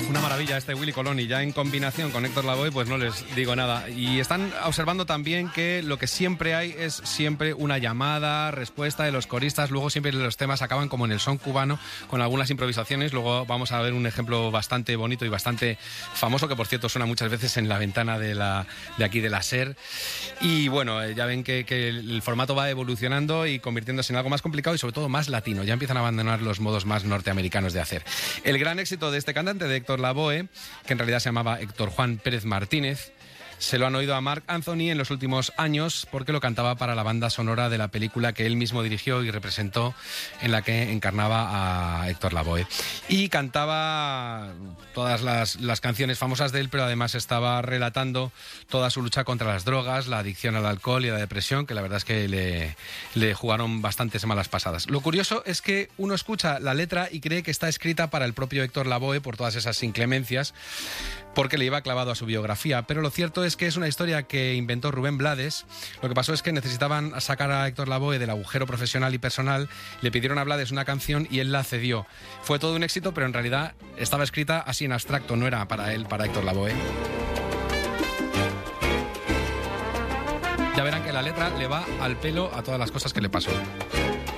Una maravilla este Willy Colón, y ya en combinación con Héctor Lavoe, pues no les digo nada. Y están observando también que lo que siempre hay es siempre una llamada, respuesta de los coristas. Luego siempre los temas acaban como en el son cubano, con algunas improvisaciones. Luego vamos a ver un ejemplo bastante bonito y bastante famoso, que por cierto suena muchas veces en la ventana de aquí de la SER. Y bueno, ya ven que el formato va evolucionando y convirtiéndose en algo más complicado y sobre todo más latino. Ya empiezan a abandonar los modos más norteamericanos de hacer. El gran éxito de este cantante, de Héctor Lavoe, que en realidad se llamaba Héctor Juan Pérez Martínez, se lo han oído a Marc Anthony en los últimos años porque lo cantaba para la banda sonora de la película que él mismo dirigió y representó, en la que encarnaba a Héctor Lavoe. Y cantaba todas las canciones famosas de él, pero además estaba relatando toda su lucha contra las drogas, la adicción al alcohol y a la depresión, que la verdad es que le jugaron bastantes malas pasadas. Lo curioso es que uno escucha la letra y cree que está escrita para el propio Héctor Lavoe por todas esas inclemencias, porque le iba clavado a su biografía, pero lo cierto es que es una historia que inventó Rubén Blades. Lo que pasó es que necesitaban sacar a Héctor Lavoe del agujero profesional y personal, le pidieron a Blades una canción y él la cedió. Fue todo un éxito, pero en realidad estaba escrita así en abstracto, no era para él, para Héctor Lavoe. Ya verán que la letra le va al pelo a todas las cosas que le pasó.